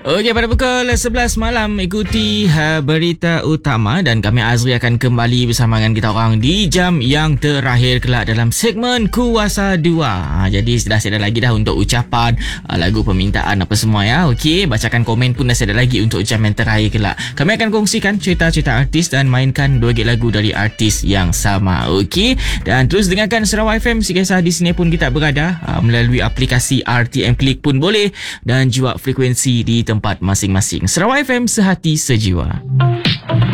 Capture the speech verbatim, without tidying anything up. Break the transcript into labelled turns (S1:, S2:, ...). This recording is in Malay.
S1: Okey, pada pukul sebelas malam ikuti ha, berita utama dan kami Azri akan kembali bersama dengan kita orang di jam yang terakhir kelak dalam segmen Kuasa dua. Ha, jadi dah ada lagi dah untuk ucapan, ha, lagu permintaan apa semua ya. Okey, bacakan komen pun dah ada lagi untuk jam yang terakhir kelak. Kami akan kongsikan cerita-cerita artis dan mainkan dua gig lagu dari artis yang sama. Okey, dan terus dengarkan Sarawak F M sekisah di sini pun kita berada, ha, melalui aplikasi R T M Click pun boleh dan juga frekuensi di tempat masing-masing. Sarawak F M, sehati sejiwa.